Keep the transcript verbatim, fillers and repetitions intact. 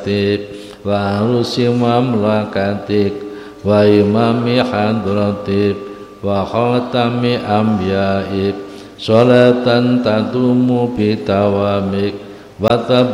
ibadatik wa arusi mamlakatik wa imami hadratik wa khatami ambiyaik sholatan tadumu bitawamik wa